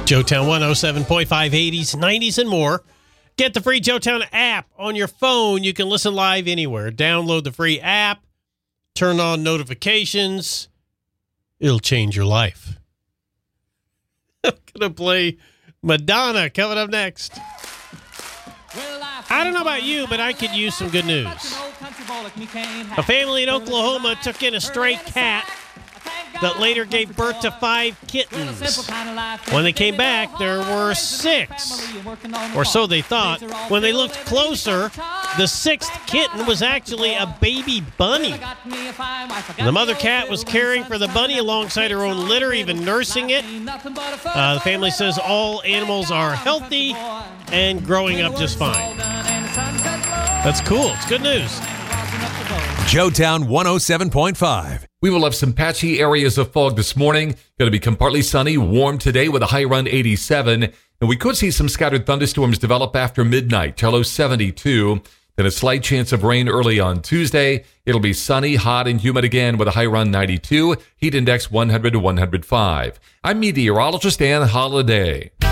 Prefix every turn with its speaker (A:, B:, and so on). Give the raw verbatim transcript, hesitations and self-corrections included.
A: Joetown one oh seven point five, eighties, nineties, and more. Get the free Joetown app on your phone. You can listen live anywhere. Download the free app. Turn on notifications. It'll change your life. I'm going to play Madonna coming up next. I don't know about you, but I could use some good news. A family in Oklahoma took in a stray cat that later gave birth to five kittens. When they came back, there were six, or so they thought. When they looked closer, the sixth kitten was actually a baby bunny. The mother cat was caring for the bunny alongside her own litter, even nursing it. Uh, the family says all animals are healthy and growing up just fine. That's cool. It's good news.
B: Joetown one oh seven point five.
C: We will have some patchy areas of fog this morning. Going to become partly sunny, warm today with a high around eighty-seven. And we could see some scattered thunderstorms develop after midnight, low seventy-two. Then a slight chance of rain early on Tuesday. It'll be sunny, hot, and humid again with a high around ninety-two. Heat index one hundred to one hundred five. I'm meteorologist Dan Holliday.